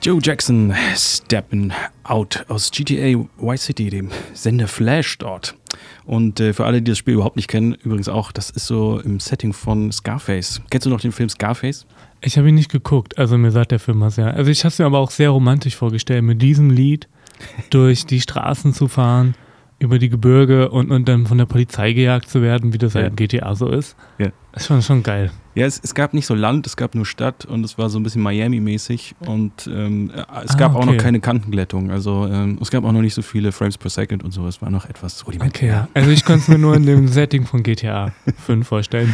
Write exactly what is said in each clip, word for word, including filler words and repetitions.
Joe Jackson, Steppin' Out aus G T A Vice City, dem Sender Flash dort. Und äh, für alle, die das Spiel überhaupt nicht kennen, übrigens auch, das ist so im Setting von Scarface. Kennst du noch den Film Scarface? Ich habe ihn nicht geguckt, also mir sagt der Film was, ja. Also ich habe es mir aber auch sehr romantisch vorgestellt, mit diesem Lied durch die Straßen zu fahren, über die Gebirge und, und dann von der Polizei gejagt zu werden, wie das ja. halt im G T A so ist. Ja. Das ist schon, schon geil. Ja, es, es gab nicht so Land, es gab nur Stadt und es war so ein bisschen Miami-mäßig und ähm, es ah, gab okay. auch noch keine Kantenglättung, also ähm, es gab auch noch nicht so viele Frames per Second und so, es war noch etwas rudimentär. Okay, ja. Also ich konnte es mir nur in dem Setting von G T A fünf vorstellen.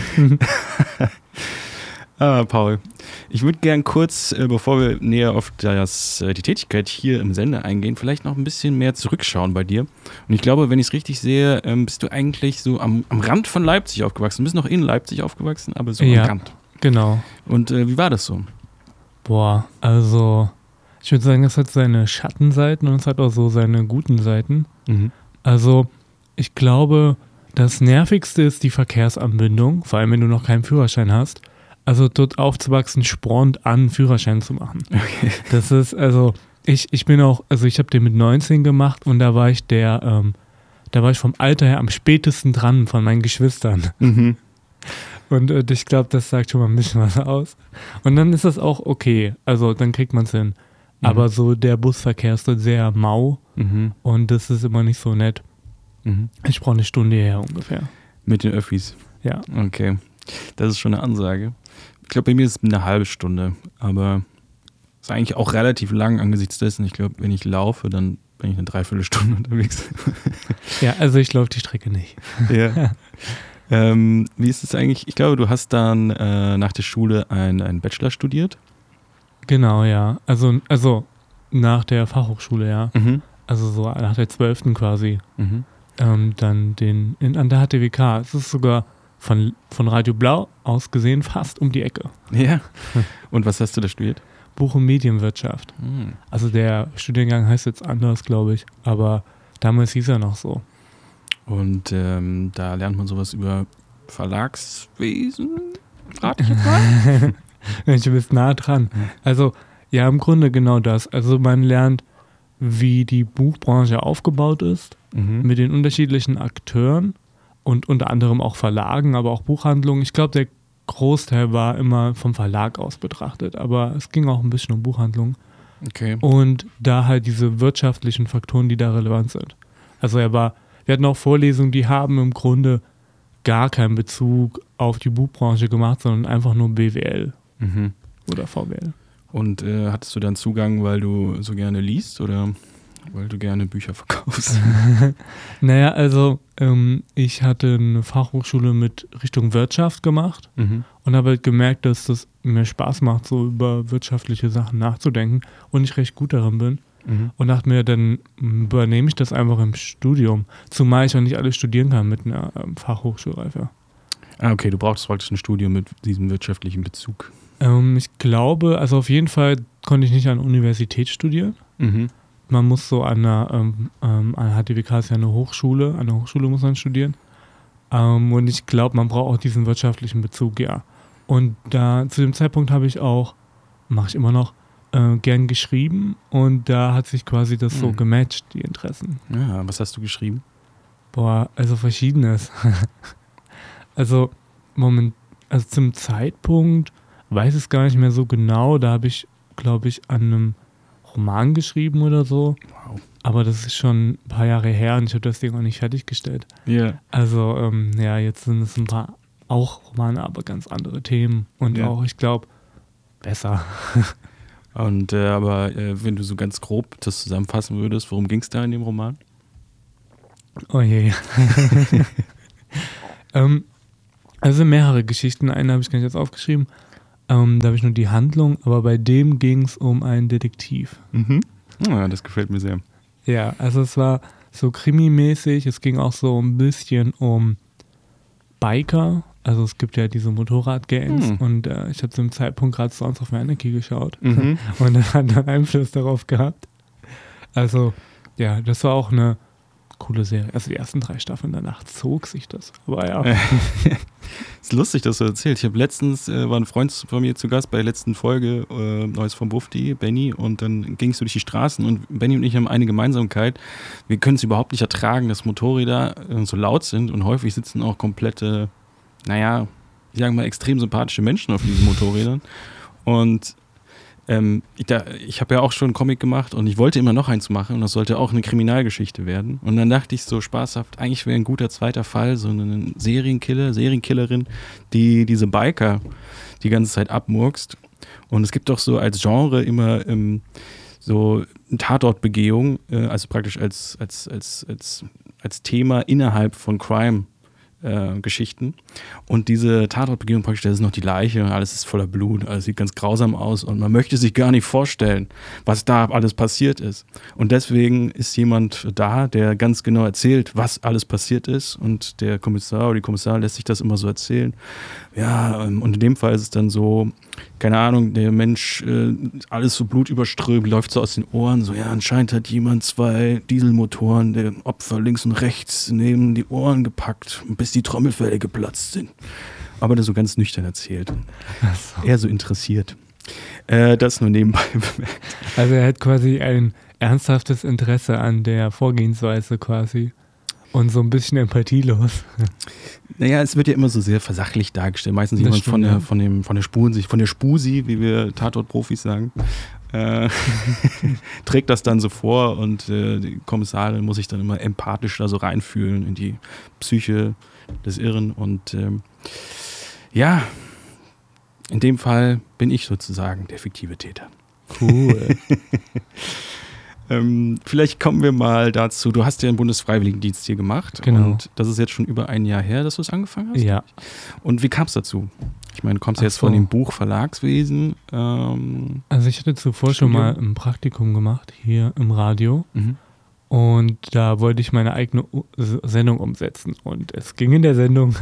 Ah, Paul, ich würde gern kurz, äh, bevor wir näher auf das, äh, die Tätigkeit hier im Sender eingehen, vielleicht noch ein bisschen mehr zurückschauen bei dir. Und ich glaube, wenn ich es richtig sehe, ähm, bist du eigentlich so am, am Rand von Leipzig aufgewachsen. Du bist noch in Leipzig aufgewachsen, aber so ja, am Rand. Genau. Und äh, wie war das so? Boah, also ich würde sagen, es hat seine Schattenseiten und es hat auch so seine guten Seiten. Mhm. Also ich glaube, das Nervigste ist die Verkehrsanbindung, vor allem wenn du noch keinen Führerschein hast. Also dort aufzuwachsen spornt an, Führerschein zu machen. Okay. Das ist, also ich, ich bin auch, also ich habe den mit neunzehn gemacht und da war ich der, ähm, da war ich vom Alter her am spätesten dran von meinen Geschwistern. Mhm. Und äh, ich glaube, das sagt schon mal ein bisschen was aus. Und dann ist das auch okay, also dann kriegt man es hin. Mhm. Aber so der Busverkehr ist dort sehr mau Mhm. und das ist immer nicht so nett. Mhm. Ich brauche eine Stunde hierher ungefähr. Mit den Öffis? Ja. Okay, das ist schon eine Ansage. Ich glaube, bei mir ist es eine halbe Stunde, aber ist eigentlich auch relativ lang angesichts dessen. Ich glaube, wenn ich laufe, dann bin ich eine Dreiviertelstunde unterwegs. Ja, also ich laufe die Strecke nicht. Ja. ähm, wie ist es eigentlich? Ich glaube, du hast dann äh, nach der Schule einen Bachelor studiert. Genau, ja. Also, also nach der Fachhochschule, ja. Mhm. Also so nach der zwölften quasi. Mhm. Ähm, dann den in, an der H T W K. Es ist sogar von, von Radio Blau aus gesehen fast um die Ecke. Ja. Und was hast du da studiert? Buch- und Medienwirtschaft. Mhm. Also der Studiengang heißt jetzt anders, glaube ich. Aber damals hieß er noch so. Und ähm, da lernt man sowas über Verlagswesen? Rate ich jetzt mal? Mensch, du bist nah dran. Also ja, im Grunde genau das. Also man lernt, wie die Buchbranche aufgebaut ist, Mhm. mit den unterschiedlichen Akteuren und unter anderem auch Verlagen, aber auch Buchhandlungen. Ich glaube, der Großteil war immer vom Verlag aus betrachtet, aber es ging auch ein bisschen um Buchhandlungen. Okay. Und da halt diese wirtschaftlichen Faktoren, die da relevant sind. Also er war, wir hatten auch Vorlesungen, die haben im Grunde gar keinen Bezug auf die Buchbranche gemacht, sondern einfach nur B W L Mhm. oder V W L. Und äh, hattest du dann Zugang, weil du so gerne liest oder weil du gerne Bücher verkaufst? Naja, also ähm, ich hatte eine Fachhochschule mit Richtung Wirtschaft gemacht Mhm. und habe halt gemerkt, dass das mir Spaß macht, so über wirtschaftliche Sachen nachzudenken und ich recht gut darin bin. Mhm. Und dachte mir, dann übernehme ich das einfach im Studium. Zumal ich auch nicht alles studieren kann mit einer ähm, Fachhochschulreife. Ah, okay, du brauchst praktisch ein Studium mit diesem wirtschaftlichen Bezug. Ähm, ich glaube, also auf jeden Fall konnte ich nicht an der Universität studieren. Mhm. Man muss so an der, ähm, ähm, an der H T W K ist ja eine Hochschule, an der Hochschule muss man studieren. Ähm, und ich glaube, man braucht auch diesen wirtschaftlichen Bezug, ja. Und da zu dem Zeitpunkt habe ich auch, mache ich immer noch, äh, gern geschrieben und da hat sich quasi das so Mhm. gematcht, die Interessen. Ja, was hast du geschrieben? Boah, also Verschiedenes. also, Moment, also zum Zeitpunkt weiß es gar nicht mehr so genau. Da habe ich, glaube ich, an einem Roman geschrieben oder so. Wow. Aber das ist schon ein paar Jahre her und ich habe das Ding auch nicht fertiggestellt. Ja. Also, ähm, ja, jetzt sind es ein paar auch Romane, aber ganz andere Themen. Und Ja. auch, ich glaube, besser. Und äh, aber äh, wenn du so ganz grob das zusammenfassen würdest, worum ging es da in dem Roman? Oh je. ähm, also mehrere Geschichten. Eine habe ich gar nicht jetzt aufgeschrieben. Ähm, da habe ich nur die Handlung, aber bei dem ging es um einen Detektiv. Mhm. Ja, das gefällt mir sehr. Ja, also es war so krimimäßig. Es ging auch so ein bisschen um Biker. Also es gibt ja diese Motorradgangs Hm. und äh, ich habe zu dem Zeitpunkt gerade Sons of Anarchy geschaut Mhm. und das hat dann Einfluss darauf gehabt. Also ja, das war auch eine coole Serie. Also die ersten drei Staffeln, danach zog sich das. Aber ja. ist lustig, dass du erzählst. Ich habe letztens, äh, war ein Freund von mir zu Gast bei der letzten Folge, äh, Neues vom Bufti, Benny, und dann ging es so durch die Straßen und Benny und ich haben eine Gemeinsamkeit. Wir können es überhaupt nicht ertragen, dass Motorräder äh, so laut sind und häufig sitzen auch komplette, naja, ich sage mal, extrem sympathische Menschen auf diesen Motorrädern. Und Ähm, ich da, ich habe ja auch schon einen Comic gemacht und ich wollte immer noch eins machen und das sollte auch eine Kriminalgeschichte werden. Und dann dachte ich so spaßhaft, eigentlich wäre ein guter zweiter Fall so eine Serienkiller, Serienkillerin, die diese Biker die ganze Zeit abmurkst. Und es gibt doch so als Genre immer ähm, so eine Tatortbegehung, äh, also praktisch als, als, als, als, als Thema innerhalb von Crime. Äh, Geschichten. Und diese Tatortbegehung praktisch, da ist noch die Leiche und alles ist voller Blut, alles sieht ganz grausam aus und man möchte sich gar nicht vorstellen, was da alles passiert ist. Und deswegen ist jemand da, der ganz genau erzählt, was alles passiert ist und der Kommissar oder die Kommissarin lässt sich das immer so erzählen. Ja, und in dem Fall ist es dann so, keine Ahnung, der Mensch, äh, alles so blutüberströmt, läuft so aus den Ohren, so ja, anscheinend hat jemand zwei Dieselmotoren der Opfer links und rechts neben die Ohren gepackt, bis die Trommelfelle geplatzt sind. Aber das so ganz nüchtern erzählt. So. Eher so interessiert. Äh, das nur nebenbei bemerkt. Also er hat quasi ein ernsthaftes Interesse an der Vorgehensweise quasi. Und so ein bisschen empathielos. Naja, es wird ja immer so sehr versachlicht dargestellt. Meistens das jemand stimmt, von, der, ja. von, dem, von der Spuren, von der Spusi, wie wir Tatort-Profis sagen, äh, trägt das dann so vor und äh, die Kommissarin muss sich dann immer empathisch da so reinfühlen in die Psyche des Irren. Und ähm, ja, in dem Fall bin ich sozusagen der fiktive Täter. Cool. Ähm, vielleicht kommen wir mal dazu, du hast ja einen Bundesfreiwilligendienst hier gemacht genau. Und das ist jetzt schon über ein Jahr her, dass du es angefangen hast. Ja. Und wie kam es dazu? Ich meine, du kommst Ach jetzt so. von dem Buch Verlagswesen. Ähm, also ich hatte zuvor Studium. schon mal ein Praktikum gemacht hier im Radio mhm. und da wollte ich meine eigene Sendung umsetzen und es ging in der Sendung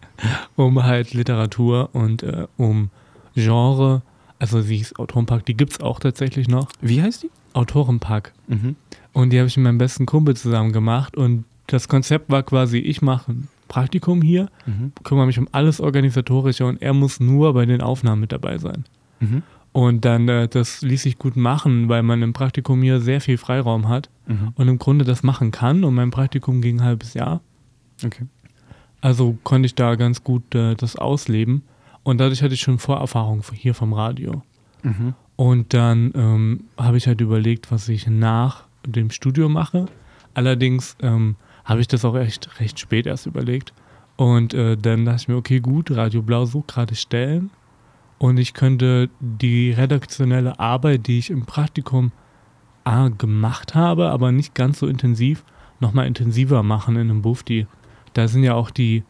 um halt Literatur und äh, um Genre. Also sie hieß Autorenpack, die gibt es auch tatsächlich noch. Wie heißt die? Autorenpack. Mhm. Und die habe ich mit meinem besten Kumpel zusammen gemacht. Und das Konzept war quasi, ich mache ein Praktikum hier, mhm. kümmere mich um alles Organisatorische und er muss nur bei den Aufnahmen mit dabei sein. Mhm. Und dann, äh, das ließ sich gut machen, weil man im Praktikum hier sehr viel Freiraum hat mhm. und im Grunde das machen kann. Und mein Praktikum ging ein halbes Jahr. Okay. Also konnte ich da ganz gut äh, das ausleben. Und dadurch hatte ich schon Vorerfahrung hier vom Radio. Mhm. Und dann ähm, habe ich halt überlegt, was ich nach dem Studium mache. Allerdings ähm, habe ich das auch echt recht spät erst überlegt. Und äh, dann dachte ich mir, okay, gut, Radio Blau sucht gerade Stellen. Und ich könnte die redaktionelle Arbeit, die ich im Praktikum A, gemacht habe, aber nicht ganz so intensiv, nochmal intensiver machen in einem Bufti. Da sind ja auch die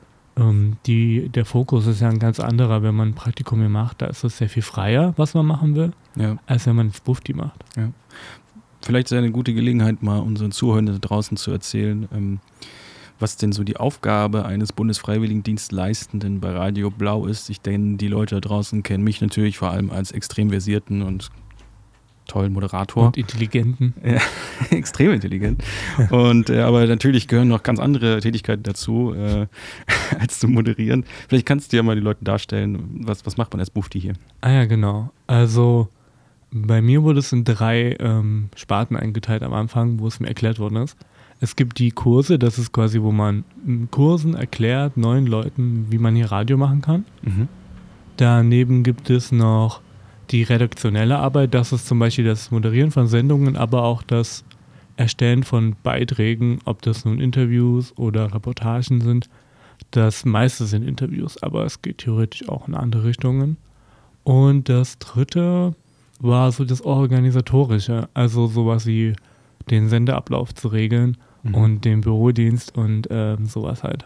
Die, der Fokus ist ja ein ganz anderer, wenn man ein Praktikum hier macht. Da ist es sehr viel freier, was man machen will, ja. als wenn man das Bufti macht. Ja. Vielleicht ist es eine gute Gelegenheit, mal unseren Zuhörern da draußen zu erzählen, ähm, was denn so die Aufgabe eines Bundesfreiwilligendienstleistenden bei Radio Blau ist. Ich denke, die Leute da draußen kennen mich natürlich vor allem als extrem versierten und tollen Moderator. Und intelligenten. Ja, extrem intelligent. Und äh, aber natürlich gehören noch ganz andere Tätigkeiten dazu, äh, als zu moderieren. Vielleicht kannst du ja mal die Leute darstellen, was, was macht man als Bufti hier? Ah ja, genau. Also bei mir wurde es in drei ähm, Sparten eingeteilt am Anfang, wo es mir erklärt worden ist. Es gibt die Kurse, das ist quasi, wo man in Kursen erklärt neuen Leuten, wie man hier Radio machen kann. Mhm. Daneben gibt es noch die redaktionelle Arbeit, das ist zum Beispiel das Moderieren von Sendungen, aber auch das Erstellen von Beiträgen, ob das nun Interviews oder Reportagen sind. Das meiste sind Interviews, aber es geht theoretisch auch in andere Richtungen. Und das dritte war so das Organisatorische, also sowas wie den Sendeablauf zu regeln mhm. und den Bürodienst und ähm, sowas halt.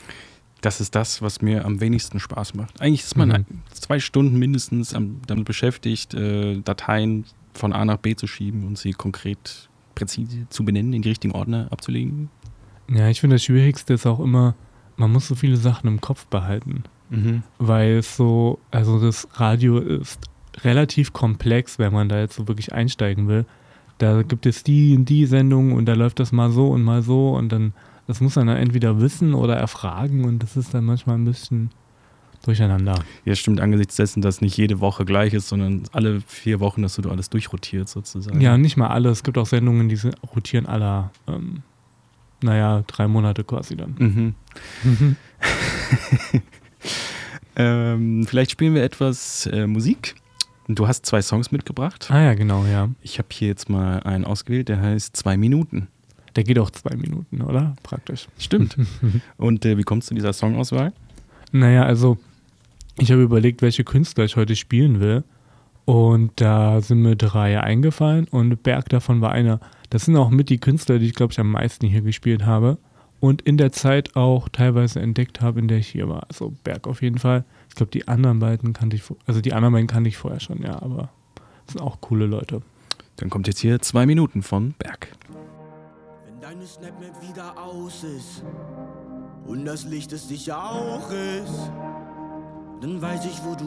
Das ist das, was mir am wenigsten Spaß macht. Eigentlich ist man mhm. zwei Stunden mindestens damit beschäftigt, äh, Dateien von A nach B zu schieben und sie konkret präzise zu benennen, in die richtigen Ordner abzulegen. Ja, ich finde, das Schwierigste ist auch immer, man muss so viele Sachen im Kopf behalten. Mhm. Weil es so, also das Radio ist relativ komplex, wenn man da jetzt so wirklich einsteigen will. Da gibt es die und die Sendung und da läuft das mal so und mal so und dann das muss man dann entweder wissen oder erfragen und das ist dann manchmal ein bisschen durcheinander. Ja, stimmt, angesichts dessen, dass nicht jede Woche gleich ist, sondern alle vier Wochen, dass du alles durchrotiert sozusagen. Ja, nicht mal alle. Es gibt auch Sendungen, die sind- rotieren aller, ähm, naja, drei Monate quasi dann. Mhm. Mhm. ähm, vielleicht spielen wir etwas äh, Musik. Du hast zwei Songs mitgebracht. Ah ja, genau, ja. Ich habe hier jetzt mal einen ausgewählt, der heißt Zwei Minuten. Der geht auch zwei Minuten, oder? Praktisch. Stimmt. Und äh, wie kommst du zu dieser Songauswahl? Naja, also ich habe überlegt, welche Künstler ich heute spielen will. Und da sind mir drei eingefallen und Berg davon war einer. Das sind auch mit die Künstler, die ich, glaube ich, am meisten hier gespielt habe. Und in der Zeit auch teilweise entdeckt habe, in der ich hier war. Also Berg auf jeden Fall. Ich glaube, die anderen beiden kannte ich, vor- also die anderen beiden kannte ich vorher schon, ja, aber das sind auch coole Leute. Dann kommt jetzt hier Zwei Minuten von Berg. Wenn deine Snapmap wieder aus ist und das Licht es sicher auch ist, dann weiß ich, wo du